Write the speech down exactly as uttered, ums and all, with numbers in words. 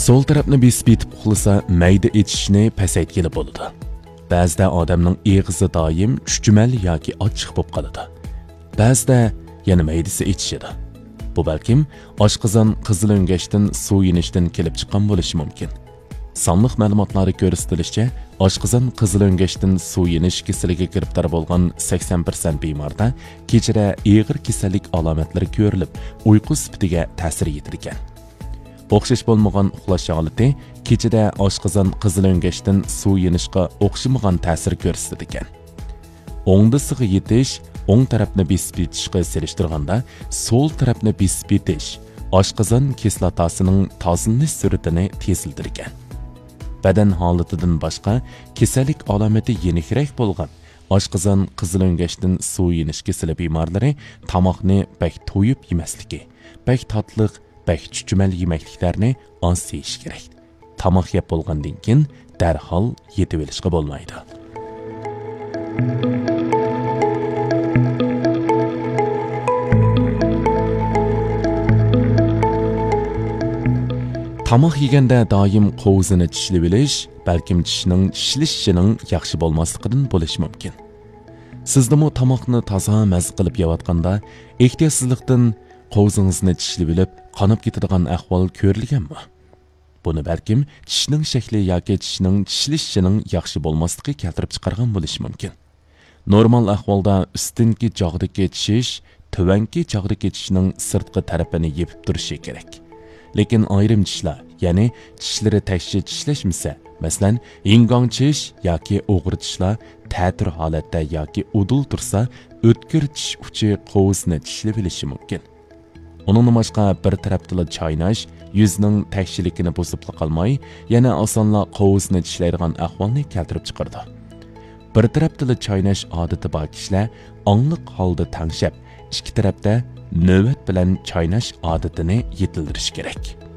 Sol tarafni besib yetib uxlasa, mayda etishni pasaytgili bo'ladi. Ba'zida odamning eg'izi doim chuchumal yoki ochiq bo'lib qoladi. Ba'zida yana maydasi etishadi. Bu balkim oshqozon qizil o'ngashdan suv yenishdan kelib chiqqan bo'lishi mumkin. Sonliq ma'lumotlarga ko'rsatilishicha, oshqozon qizil o'ngashdan suv yenish kasaliga giribtor bo'lgan sakson foiz bemorda kechada og'ir kasallik alomatlari ko'rilib, uyqu sifatiga ta'sir yetirgan. O'xshash bo'lmagan uxlash holati kechada oshqozon qizil o'ngashdan suv yenishga o'xshamagan ta'sir ko'rsatadigan. O'ngdisiga yetish, o'ng tarafni besib yetishga selishtirganda, so'l tarafni besib yetish oshqozon kislotasining tozalanish sur'atini tezildirgan. Badan holatidan boshqa kasallik alomati yenikroq bo'lgan oshqozon qizil o'ngashdan suv yenish kasali bemorlari tomoqni bak to'yib yemasligi, bak tatliq, bak chuchumal yemakliklarni oz yeyish kerak. Tomoq yeb bo'lgandan keyin darhol yetib olishga bo'lmaydi. Tomoq yeganda doim qo'zini tishlab olish, balkim tishning tishlishining yaxshi bo'lmasligidan bo'lishi mumkin. Sizdimi tomoqni toza mazza qilib yeyotganda, ehtiyotsizlikdan qo'zingizni tishlab olib, qonib ketadigan ahvol ko'rilganmi? Buni balkim tishning shakli yoki tishning tishlishining yaxshi bo'lmasligi keltirib chiqargan bo'lishi mumkin. Normal ahvolda ustinki jog'dagi tishish, tuvanki jog'dagi tishning sirtqi tarafini yepib turishi kerak. Lekin ayrim tishlar, ya'ni tishlari tashchi tishlashmasa, masalan, ingong tish yoki o'g'ir tishlar ta'tir holatda yoki udul tursa, o'tkir tish uchi qo'zni tishlab olishi mumkin. Onun boshqa bir tarafdala chaynash yuzning tashchiligini buzib qolmay, yana osonla qo'zni tishlaydigan ahvolni keltirib chiqardi. Bir tarafdala chaynash odati bor kishilar ongliq holda tangshab, ikki tarafda navbat bilan chaynash odatini yetildirish kerak.